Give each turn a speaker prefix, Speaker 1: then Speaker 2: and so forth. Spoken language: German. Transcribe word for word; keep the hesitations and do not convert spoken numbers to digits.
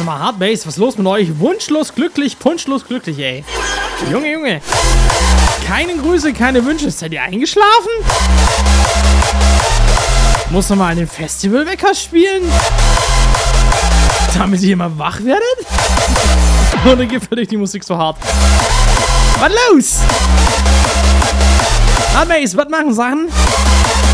Speaker 1: mal, Hardbase, was ist los mit euch? Wunschlos glücklich, punschlos glücklich, ey. Junge, Junge. Keine Grüße, keine Wünsche. Seid ihr eingeschlafen? Muss noch mal an dem Festivalwecker spielen? Damit ihr immer wach werdet? Oder gefällt euch die Musik so hart? Was los? Hardbase, was machen Sachen?